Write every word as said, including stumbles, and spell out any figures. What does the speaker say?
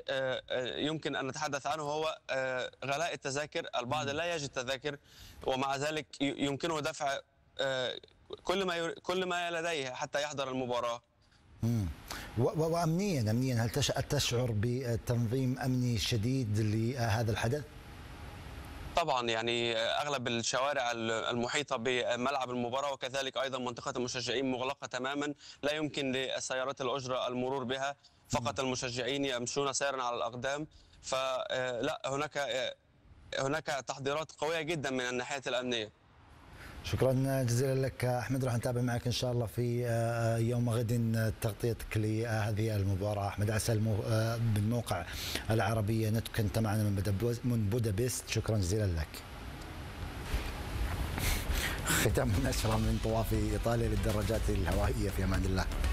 يمكن أن نتحدث عنه هو غلاء التذاكر. البعض لا يجد تذاكر ومع ذلك يمكنه دفع كل ما كل ما لديه حتى يحضر المباراة. امم وامنيا امنيا هل تشعر بتنظيم امني شديد لهذا الحدث؟ طبعا يعني اغلب الشوارع المحيطه بملعب المباراه وكذلك ايضا منطقه المشجعين مغلقه تماما، لا يمكن للسيارات الاجره المرور بها، فقط المشجعين يمشون سيرا على الاقدام. فلا هناك هناك تحضيرات قويه جدا من الناحيه الامنيه. شكرا جزيلا لك احمد، راح نتابع معك ان شاء الله في يوم غد تغطيتك لهذه المباراه. احمد عسل من موقع العربيه نت، كنت معنا من بودابست، شكرا جزيلا لك. ختام النشره من طواف ايطاليا للدراجات الهوائيه، في امان الله.